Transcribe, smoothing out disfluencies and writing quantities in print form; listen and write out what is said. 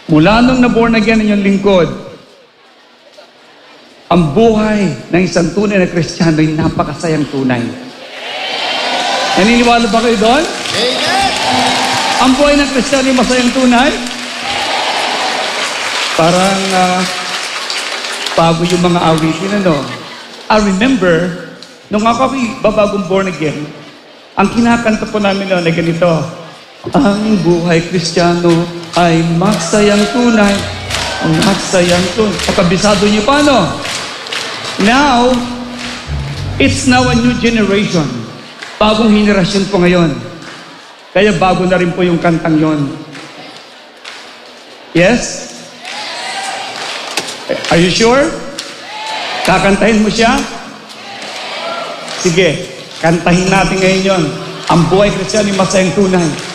Mula nung na-born again ang iyong lingkod, ang buhay ng isang tunay na Kristiyano ay napakasayang tunay. Naniniwala ba kayo doon? Amen! Ang buhay ng Kristiyano ay masayang tunay? Parang bago yung mga awitin, ano? I remember, nung ako babagong born again, ang kinakanta po namin noon ay ganito, ang buhay Kristiyano ay masayang tunay, masayang tunay. Pakabisado niyo pa, no? Now, it's now a new generation. Bagong henerasyon po ngayon. Kaya bago na rin po yung kantang yon. Yes? Are you sure? Kakantahin mo siya? Sige, kantahin natin ngayon yon. Ang buhay Kristiyano ay masayang tunay.